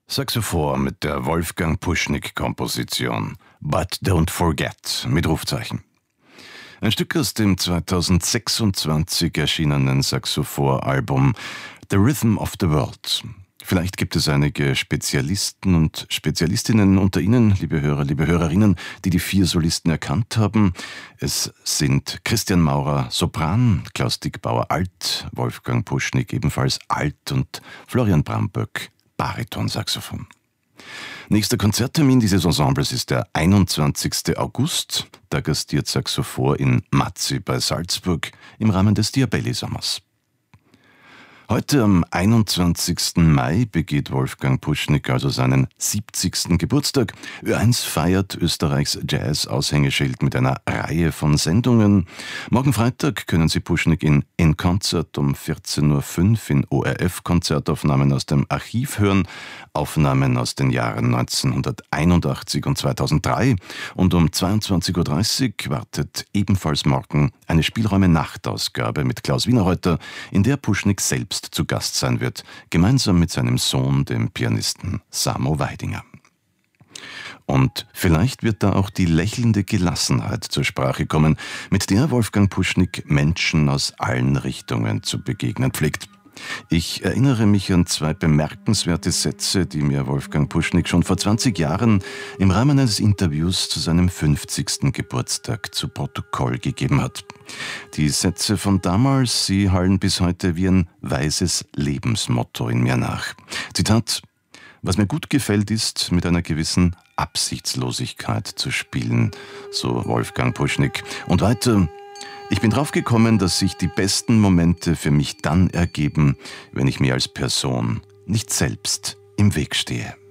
Saxophon mit der Wolfgang Puschnik-Komposition But Don't Forget mit Rufzeichen. Ein Stück aus dem 2026 erschienenen Saxophon-Album The Rhythm of the World. Vielleicht gibt es einige Spezialisten und Spezialistinnen unter Ihnen, liebe Hörer, liebe Hörerinnen, die die 4 Solisten erkannt haben. Es sind Christian Maurer, Sopran, Klaus Dickbauer, Alt, Wolfgang Puschnik, ebenfalls Alt und Florian Bramböck, Baritonsaxophon. Nächster Konzerttermin dieses Ensembles ist der 21. August. Da gastiert Saxophon in Mazzi bei Salzburg im Rahmen des Diabelli-Sommers. Heute am 21. Mai begeht Wolfgang Puschnik also seinen 70. Geburtstag. Ö1 feiert Österreichs Jazz-Aushängeschild mit einer Reihe von Sendungen. Morgen Freitag können Sie Puschnik in Konzert um 14.05 Uhr in ORF-Konzertaufnahmen aus dem Archiv hören, Aufnahmen aus den Jahren 1981 und 2003. Und um 22.30 Uhr wartet ebenfalls morgen eine Spielräume-Nachtausgabe mit Klaus Wienerreuter, in der Puschnik selbst zu Gast sein wird, gemeinsam mit seinem Sohn, dem Pianisten Samo Weidinger. Und vielleicht wird da auch die lächelnde Gelassenheit zur Sprache kommen, mit der Wolfgang Puschnik Menschen aus allen Richtungen zu begegnen pflegt. Ich erinnere mich an 2 bemerkenswerte Sätze, die mir Wolfgang Puschnik schon vor 20 Jahren im Rahmen eines Interviews zu seinem 50. Geburtstag zu Protokoll gegeben hat. Die Sätze von damals, sie hallen bis heute wie ein weises Lebensmotto in mir nach. Zitat: Was mir gut gefällt, ist, mit einer gewissen Absichtslosigkeit zu spielen, so Wolfgang Puschnik. Und weiter: Ich bin drauf gekommen, dass sich die besten Momente für mich dann ergeben, wenn ich mir als Person nicht selbst im Weg stehe.